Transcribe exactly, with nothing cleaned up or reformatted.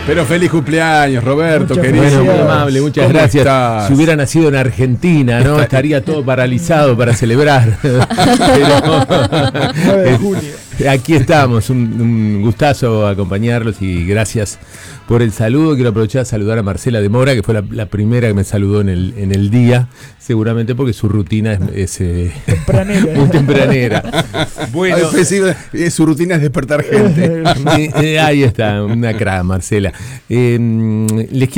Pero feliz cumpleaños, Roberto, Muchas querido. gracias. Bueno, muy amable, muchas ¿Cómo gracias. estás? Si hubiera nacido en Argentina, ¿no? Estaría todo paralizado para celebrar. Pero, nueve de junio. aquí estamos, un, un gustazo acompañarlos y gracias por el saludo. Quiero aprovechar a saludar a Marcela de Mora, que fue la, la primera que me saludó en el, en el día, seguramente porque su rutina es, es eh, Tempranera. muy tempranera. Bueno, Ah, pues sí, eh, su rutina es despertar gente. eh, eh, ahí está, una cra, Marcela. Eh, les quiero